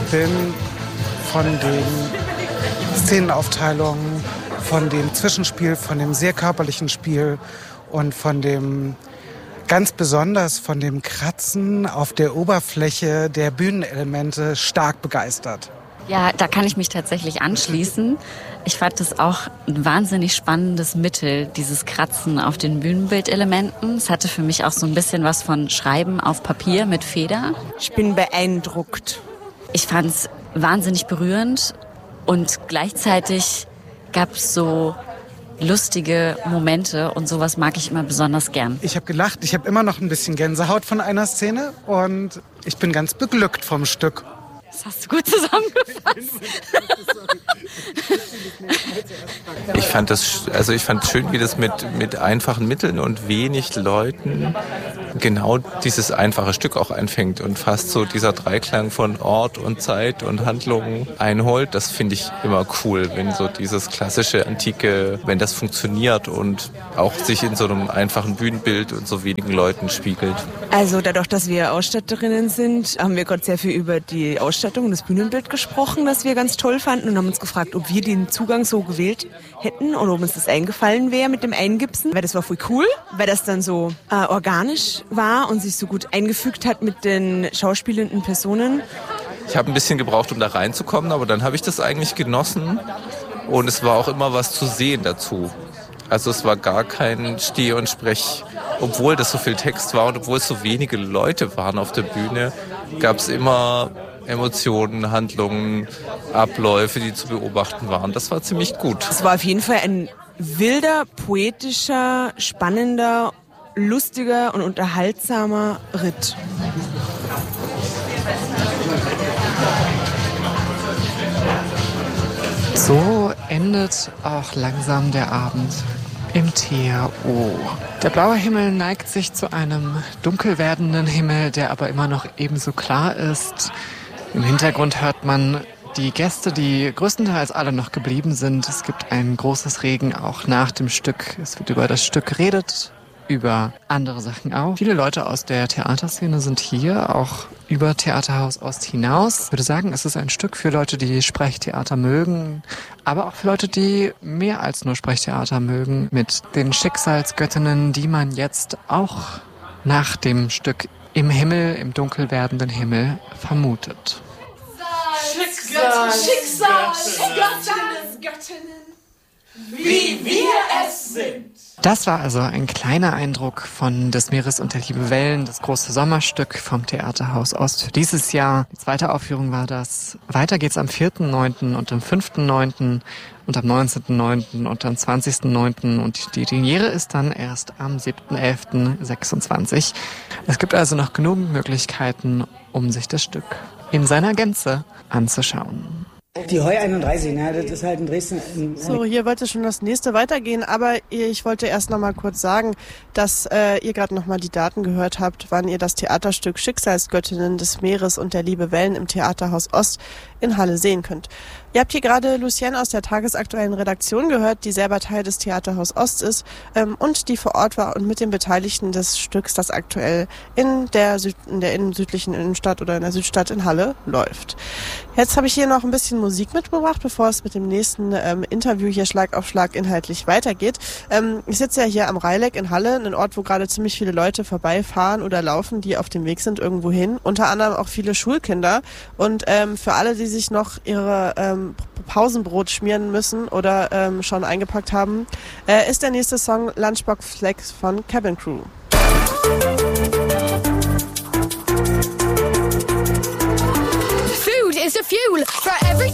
bin von den Szenenaufteilungen, von dem Zwischenspiel, von dem sehr körperlichen Spiel und von dem ganz besonders von dem Kratzen auf der Oberfläche der Bühnenelemente stark begeistert. Ja, da kann ich mich tatsächlich anschließen. Ich fand das auch ein wahnsinnig spannendes Mittel, dieses Kratzen auf den Bühnenbildelementen. Es hatte für mich auch so ein bisschen was von Schreiben auf Papier mit Feder. Ich bin beeindruckt. Ich fand es wahnsinnig berührend und gleichzeitig gab es so lustige Momente und sowas mag ich immer besonders gern. Ich habe gelacht, ich habe immer noch ein bisschen Gänsehaut von einer Szene und ich bin ganz beglückt vom Stück. Das hast du gut zusammengefasst. Ich fand es schön, wie das mit einfachen Mitteln und wenig Leuten genau dieses einfache Stück auch einfängt und fast so dieser Dreiklang von Ort und Zeit und Handlung einholt. Das finde ich immer cool, wenn so dieses klassische, antike, wenn das funktioniert und auch sich in so einem einfachen Bühnenbild und so wenigen Leuten spiegelt. Also dadurch, dass wir Ausstatterinnen sind, haben wir gerade sehr viel über die Ausstattung und das Bühnenbild gesprochen, das wir ganz toll fanden und haben uns gefragt, ob wir den Zugang so gewählt hätten oder ob uns das eingefallen wäre mit dem Eingipsen, weil das war voll cool, weil das dann so organisch war und sich so gut eingefügt hat mit den schauspielenden Personen. Ich habe ein bisschen gebraucht, um da reinzukommen, aber dann habe ich das eigentlich genossen und es war auch immer was zu sehen dazu. Also es war gar kein Steh- und Sprech. Obwohl das so viel Text war und obwohl es so wenige Leute waren auf der Bühne, gab es immer Emotionen, Handlungen, Abläufe, die zu beobachten waren. Das war ziemlich gut. Es war auf jeden Fall ein wilder, poetischer, spannender, lustiger und unterhaltsamer Ritt. So endet auch langsam der Abend im THO. Der blaue Himmel neigt sich zu einem dunkel werdenden Himmel, der aber immer noch ebenso klar ist. Im Hintergrund hört man die Gäste, die größtenteils alle noch geblieben sind. Es gibt ein großes Regen auch nach dem Stück. Es wird über das Stück geredet, über andere Sachen auch. Viele Leute aus der Theaterszene sind hier, auch über Theaterhaus Ost hinaus. Ich würde sagen, es ist ein Stück für Leute, die Sprechtheater mögen, aber auch für Leute, die mehr als nur Sprechtheater mögen, mit den Schicksalsgöttinnen, die man jetzt auch nach dem Stück im Himmel, im dunkel werdenden Himmel vermutet. Schicksal, Göttinnen, wie wir es sind. Das war also ein kleiner Eindruck von Des Meeres und der Liebe Wellen, das große Sommerstück vom Theaterhaus Ost für dieses Jahr. Die zweite Aufführung war das. Weiter geht's am 4.9. und am 5.9. und am 19.9. und am 20.9. und die Premiere ist dann erst am 7.11.26. Es gibt also noch genug Möglichkeiten, um sich das Stück in seiner Gänze anzuschauen. Die Heu 31, ne? Das ist halt in Dresden. So, hier wollte schon das nächste weitergehen, aber ich wollte erst noch mal kurz sagen, dass ihr gerade noch mal die Daten gehört habt, wann ihr das Theaterstück Schicksalsgöttinnen des Meeres und der Liebe Wellen im Theaterhaus Ost in Halle sehen könnt. Ihr habt hier gerade Lucienne aus der tagesaktuellen Redaktion gehört, die selber Teil des Theaterhaus Ost ist und die vor Ort war und mit den Beteiligten des Stücks, das aktuell in der südlichen Innenstadt oder in der Südstadt in Halle läuft. Jetzt habe ich hier noch ein bisschen Musik mitgebracht, bevor es mit dem nächsten Interview hier Schlag auf Schlag inhaltlich weitergeht. Ich sitze ja hier am Rheileck in Halle, ein Ort, wo gerade ziemlich viele Leute vorbeifahren oder laufen, die auf dem Weg sind irgendwo hin. Unter anderem auch viele Schulkinder. Und für alle, die sich noch ihre Pausenbrot schmieren müssen oder schon eingepackt haben, ist der nächste Song Lunchbox Flex von Cabin Crew. Food is a fuel for every